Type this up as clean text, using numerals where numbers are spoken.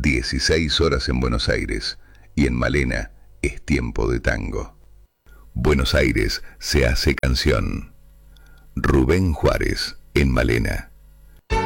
16 horas en Buenos Aires y en Malena es tiempo de tango. Buenos Aires se hace canción. Rubén Juárez en Malena.